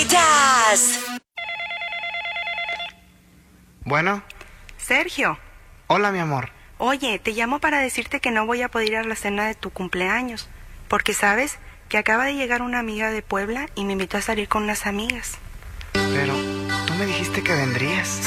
Jazz. Bueno. Sergio. Hola, mi amor. Oye, te llamo para decirte que no voy a poder ir a la cena de tu cumpleaños, porque sabes que acaba de llegar una amiga de Puebla y me invitó a salir con unas amigas. Pero tú me dijiste que vendrías.